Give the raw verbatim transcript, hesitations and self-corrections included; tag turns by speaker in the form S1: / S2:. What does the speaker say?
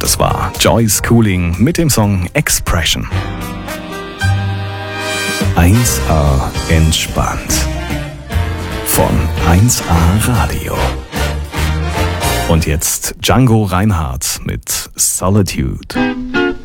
S1: Und es war Joyce Cooling mit dem Song Expression. eins A entspannt. Von eins A Radio. Und jetzt Django Reinhardt mit Solitude.